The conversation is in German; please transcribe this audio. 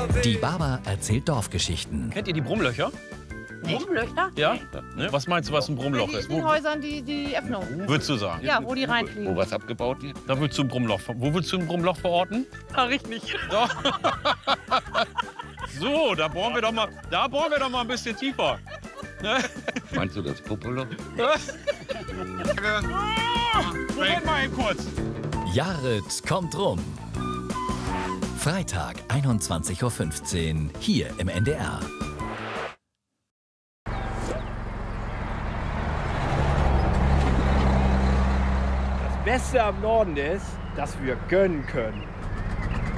Die Baba erzählt Dorfgeschichten. Kennt ihr die Brummlöcher? Brummlöcher? Ja? Ne? Was meinst du, was ein Brummloch In ist? den Häusern die Öffnung. Würdest du sagen? Ja, wo die reinfliegen. Wo was abgebaut wird? Da würdest du ein Brummloch. Wo würdest du ein Brummloch verorten? Ach, ich nicht. Doch. So, da bohren wir doch mal ein bisschen tiefer. Ne? Meinst du das Popolo? Moment mal eben kurz. Jared kommt rum. Freitag, 21:15 Uhr, hier im NDR. Das Beste am Norden ist, dass wir gönnen können.